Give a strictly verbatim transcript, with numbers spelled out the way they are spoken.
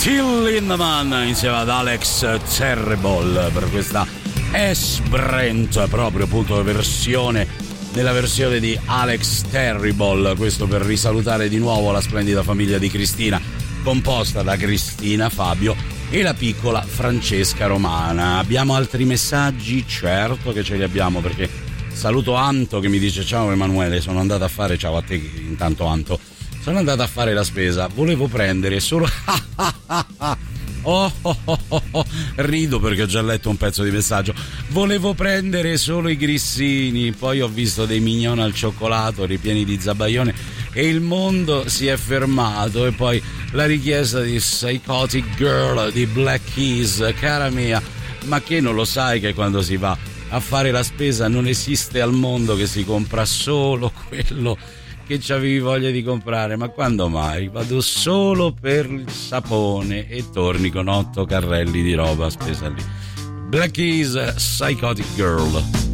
Till Lindemann insieme ad Alex Terrible per questa S-Brent, proprio appunto versione nella versione di Alex Terrible, questo per risalutare di nuovo la splendida famiglia di Cristina, composta da Cristina, Fabio e la piccola Francesca Romana. Abbiamo altri messaggi? Certo che ce li abbiamo, perché saluto Anto che mi dice: ciao Emanuele, sono andato a fare, ciao a te intanto Anto, sono andato a fare la spesa, volevo prendere solo oh, oh, oh, oh, oh. rido perché ho già letto un pezzo di messaggio, volevo prendere solo i grissini, poi ho visto dei mignon al cioccolato ripieni di zabaione e il mondo si è fermato, e poi la richiesta di Psychotic Girl di Black Keys. Cara mia, ma che non lo sai che quando si va a fare la spesa non esiste al mondo che si compra solo quello che c'avevi voglia di comprare? Ma quando mai? Vado solo per il sapone e torni con otto carrelli di roba spesa lì. Black Keys, Psychotic Girl.